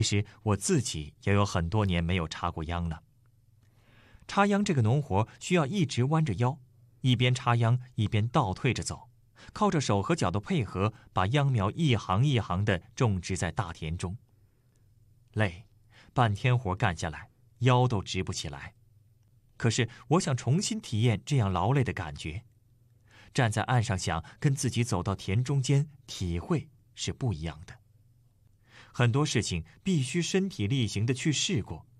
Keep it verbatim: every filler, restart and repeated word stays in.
其实我自己也有很多年没有插过秧了。插秧这个农活需要一直弯着腰，一边插秧一边倒退着走，靠着手和脚的配合，把秧苗一行一行地种植在大田中。累，半天活干下来，腰都直不起来。可是我想重新体验这样劳累的感觉。站在岸上想，跟自己走到田中间体会是不一样的。很多事情必须身体力行地去试过，